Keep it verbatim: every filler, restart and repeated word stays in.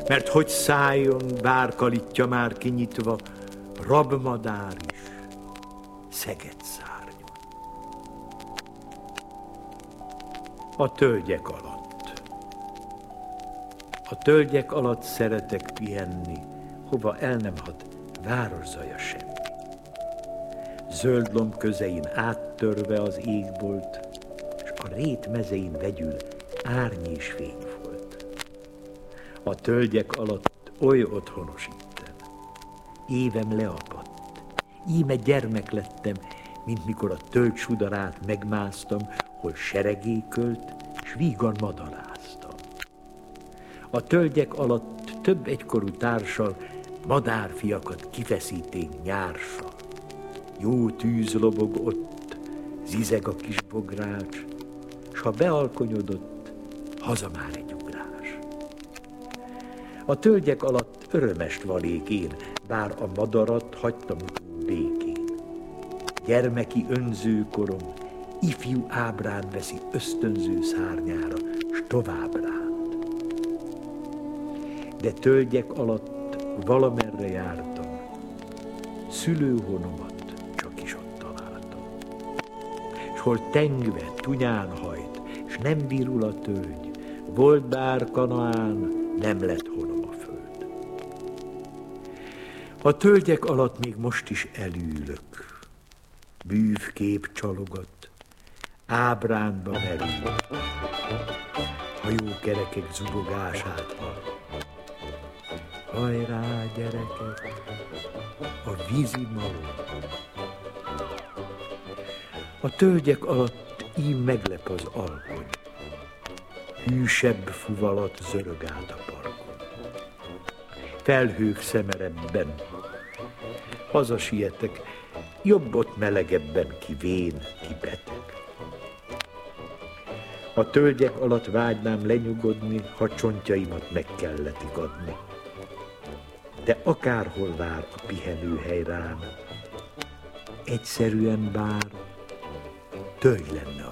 mert hogy szálljon bárkalitja már kinyitva, rabmadár is szeget szárnyon. A tölgyek alatt. A tölgyek alatt szeretek pihenni, hova el nem hat városzaja semmi. Zöld lomb közein áttörve az égbolt, s a rét mezein vegyül árny és fény volt. A tölgyek alatt oly otthonos itten, évem leapadt, íme gyermek lettem, mint mikor a tölgy sudarát megmásztam, hol seregékölt, s vígan madaráztam. A tölgyek alatt több egykorú társal madárfiakat kifeszíténk nyársal. Jó tűz lobog ott, zizeg a kis bogrács, s ha bealkonyodott, haza már egy ugrás. A tölgyek alatt örömest valék én, bár a madarat hagytam utul békén. Gyermeki önzőkorom, ifjú ábrán veszi ösztönző szárnyára, s tovább ránt. De tölgyek alatt valamerre jártam, szülőhonomat csak is ott találtam. S hol tengve, tunyán hajt, s nem virul a tölgy, volt bár Kanaán, nem lett honom a föld. A tölgyek alatt még most is elülök, bűvkép csalogat, ábránba merül, hajókerekek zubogását hall. Hajrá, gyerekek, a vízi malom. A tölgyek alatt ím meglep az alkony, hűsebb fuvalat zörög át a parkon. Felhők szemerebben, hazasietek, jobb ott melegebben, ki vén, ki beteg. A tölgyek alatt vágynám lenyugodni, ha csontjaimat meg kellett igadni. De akárhol vár a pihenőhely rám, egyszerűen bár tölgy lenne